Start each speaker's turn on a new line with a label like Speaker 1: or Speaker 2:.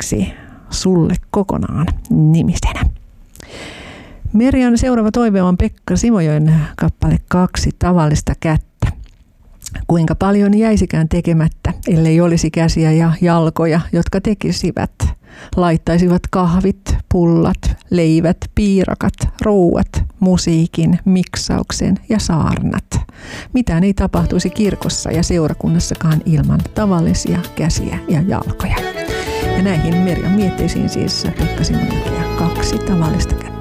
Speaker 1: anteeksi sulle kokonaan -nimisenä. Merjan seuraava toive on Pekka Simojoen kappale 2 tavallista kättä. Kuinka paljon jäisikään tekemättä, ellei olisi käsiä ja jalkoja, jotka tekisivät. Laittaisivat kahvit, pullat, leivät, piirakat, ruuat, musiikin, miksauksen ja saarnat. Mitään ei tapahtuisi kirkossa ja seurakunnassakaan ilman tavallisia käsiä ja jalkoja. Ja näihin Merjan mietteisiin siis Pekka Simojoen 2 tavallista kättä.